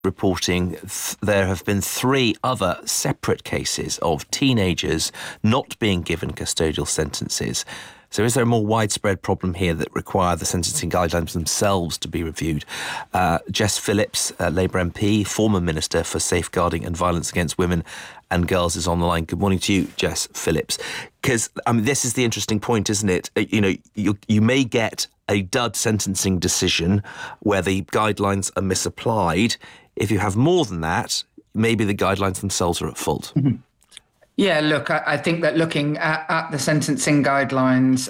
reporting there have been 3 other separate cases of teenagers not being given custodial sentences. So is there a more widespread problem here that require the sentencing guidelines themselves to be reviewed? Jess Phillips, Labour MP, former Minister for Safeguarding and Violence Against Women and Girls, is on the line. Good morning to you, Jess Phillips. Because this is the interesting point, isn't it? You may get a dud sentencing decision where the guidelines are misapplied. If you have more than that, maybe the guidelines themselves are at fault. Mm-hmm. Yeah, look, I think that looking at the sentencing guidelines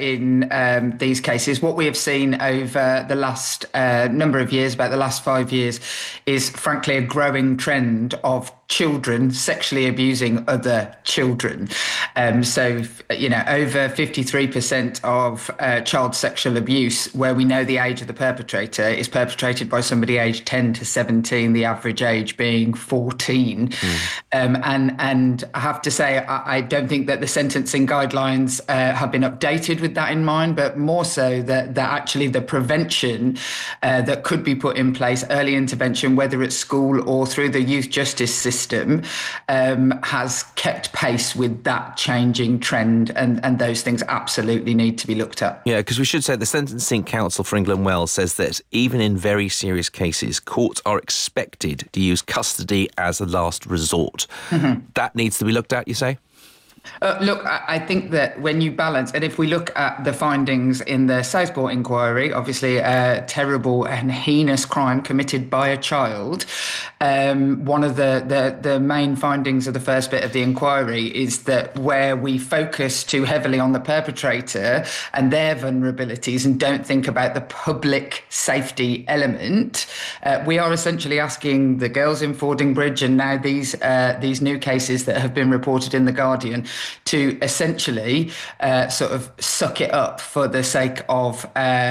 in these cases, what we have seen over the last number of years, about the last 5 years, is frankly a growing trend of children sexually abusing other children. So, over 53% of child sexual abuse, where we know the age of the perpetrator, is perpetrated by somebody aged 10 to 17, the average age being 14. And I have to say, I don't think that the sentencing guidelines have been updated with that in mind, but more so that actually the prevention that could be put in place, early intervention, whether at school or through the youth justice system, has kept pace with that changing trend, and those things absolutely need to be looked at. Yeah, because we should say the Sentencing Council for England and Wales says that even in very serious cases, courts are expected to use custody as a last resort. Mm-hmm. That needs to be looked at, you say? Look, I think that when you balance, and if we look at the findings in the Southport inquiry, obviously a terrible and heinous crime committed by a child, one of the main findings of the first bit of the inquiry is that where we focus too heavily on the perpetrator and their vulnerabilities and don't think about the public safety element, we are essentially asking the girls in Fordingbridge and now these new cases that have been reported in The Guardian to essentially sort of suck it up for the sake of,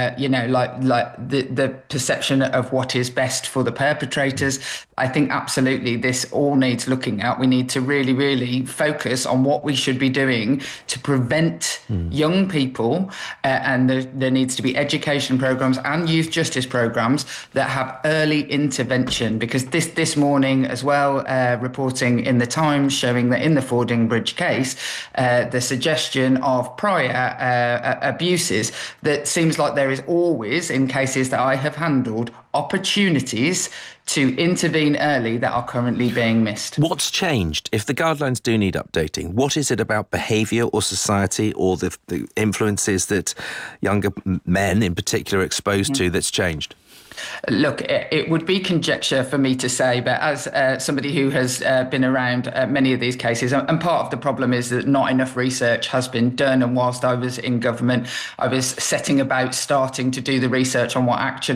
the perception of what is best for the perpetrators. I think absolutely this all needs looking at. We need to really, really focus on what we should be doing to prevent young people, and there needs to be education programs and youth justice programs that have early intervention, because this morning as well, reporting in the Times showing that in the Fordingbridge case, the suggestion of prior abuses, that seems like there is always, in cases that I have handled, opportunities to intervene early that are currently being missed. What's changed? If the guidelines do need updating, what is it about behaviour or society or the influences that younger men in particular are exposed to that's changed? Look, it would be conjecture for me to say, but as somebody who has been around many of these cases, and part of the problem is that not enough research has been done, and whilst I was in government, I was setting about starting to do the research on what actually